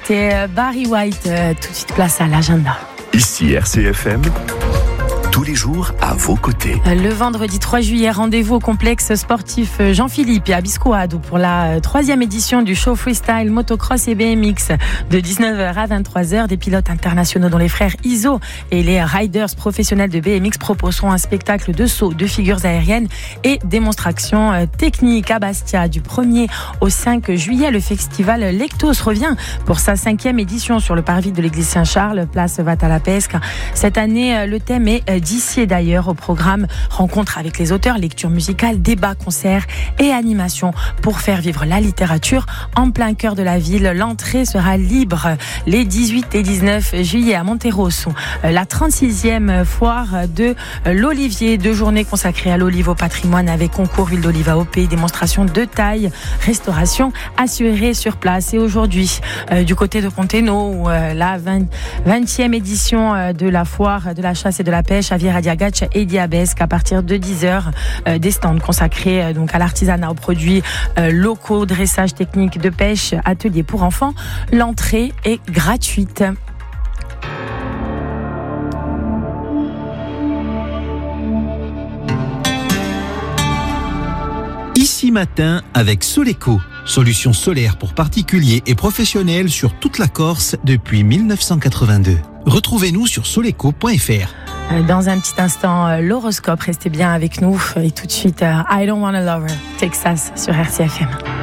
C'était Barry White. Tout de suite, place à l'agenda. Ici RCFM, tous les jours à vos côtés. Le vendredi 3 juillet, rendez-vous au complexe sportif Jean-Philippe et à Biscoado pour la 3e édition du show freestyle motocross et BMX de 19h à 23h. Des pilotes internationaux dont les frères Iso et les riders professionnels de BMX proposeront un spectacle de saut, de figures aériennes et démonstrations techniques à Bastia. Du 1er au 5 juillet, le festival Lectos revient pour sa 5e édition sur le parvis de l'église Saint-Charles, place Vatalapesque. Cette année, le thème est d'ici et d'ailleurs. Au programme, rencontre avec les auteurs, lecture musicale, débats, concerts et animations pour faire vivre la littérature en plein cœur de la ville. L'entrée sera libre les 18 et 19 juillet à Monterosso. La 36e foire de l'Olivier, 2 journées consacrées à l'olive, au patrimoine avec concours huile d'olive AOP, démonstration de taille, restauration assurée sur place. Et aujourd'hui, du côté de Ponteno, la 20e édition de la foire de la chasse et de la pêche à Viradiagatch et Diabesque à partir de 10h. Des stands consacrés donc à l'artisanat, aux produits locaux, dressage technique de pêche, atelier pour enfants. L'entrée est gratuite. Ici matin avec Soleco, solution solaire pour particuliers et professionnels sur toute la Corse depuis 1982. Retrouvez-nous sur soleco.fr. Dans un petit instant, l'horoscope, restez bien avec nous. Et tout de suite, I Don't Wanna Love Her, Texas sur RCFM.